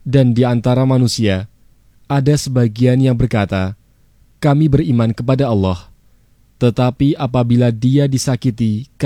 Dan di antara manusia, ada sebagian yang berkata, kami beriman kepada Allah, tetapi apabila dia disakiti